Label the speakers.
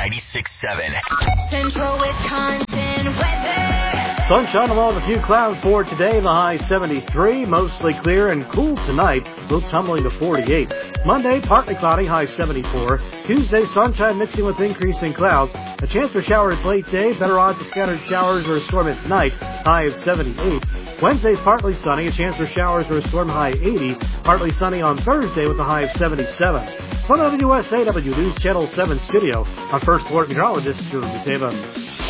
Speaker 1: 96.7.
Speaker 2: Central Wisconsin weather.
Speaker 3: Sunshine along with a few clouds for today. The high 73, mostly clear and cool tonight. We'll tumbling to 48. Monday, partly cloudy, high 74. Tuesday, sunshine mixing with increasing clouds. A chance for showers late day. Better odds of scattered showers or a storm at night. High of 78. Wednesday, partly sunny. A chance for showers or a storm, high 80. Partly sunny on Thursday with a high of 77. From WUSA W News Channel 7 studio, our first alert meteorologist, Stuart Buteva.